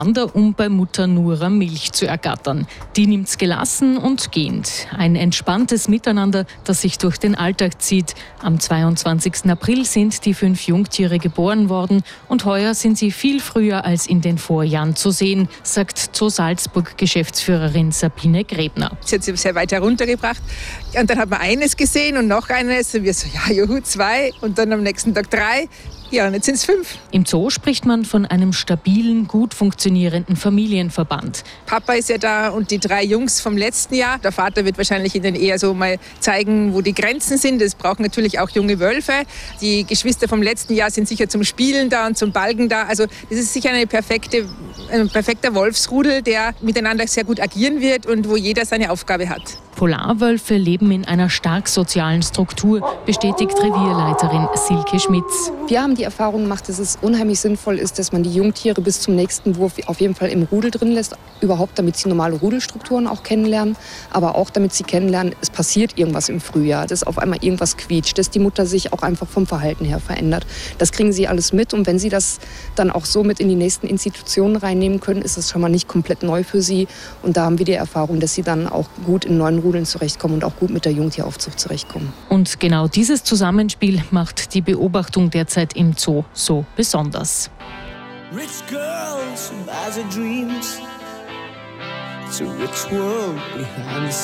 um bei Mutter Nura Milch zu ergattern. Die nimmt's gelassen und gehend. Ein entspanntes Miteinander, das sich durch den Alltag zieht. Am 22. April sind die 5 Jungtiere geboren worden und heuer sind sie viel früher als in den Vorjahren zu sehen, sagt Zoo Salzburg Geschäftsführerin Sabine Grebner. Sie hat sie sehr weit heruntergebracht und dann hat man eines gesehen und noch eines und wir so, ja juhu, 2 und dann am nächsten Tag 3. Ja, und jetzt sind es 5. Im Zoo spricht man von einem stabilen, gut funktionierenden Familienverband. Papa ist ja da und die 3 Jungs vom letzten Jahr. Der Vater wird wahrscheinlich ihnen eher so mal zeigen, wo die Grenzen sind. Es brauchen natürlich auch junge Wölfe. Die Geschwister vom letzten Jahr sind sicher zum Spielen da und zum Balgen da. Also das ist sicher ein perfekter Wolfsrudel, der miteinander sehr gut agieren wird und wo jeder seine Aufgabe hat. Polarwölfe leben in einer stark sozialen Struktur, bestätigt Revierleiterin Silke Schmitz. Wir haben die Erfahrung gemacht, dass es unheimlich sinnvoll ist, dass man die Jungtiere bis zum nächsten Wurf auf jeden Fall im Rudel drin lässt. Überhaupt, damit sie normale Rudelstrukturen auch kennenlernen, aber auch damit sie kennenlernen, es passiert irgendwas im Frühjahr, dass auf einmal irgendwas quietscht, dass die Mutter sich auch einfach vom Verhalten her verändert. Das kriegen sie alles mit und wenn sie das dann auch so mit in die nächsten Institutionen reinnehmen können, ist das schon mal nicht komplett neu für sie. Und da haben wir die Erfahrung, dass sie dann auch gut in neuen Rudeln zurechtkommen und auch gut mit der Jungtieraufzucht zurechtkommen. Und genau dieses Zusammenspiel macht die Beobachtung derzeit im Zoo so besonders. Rich girls who buys her dreams. It's a rich world behind the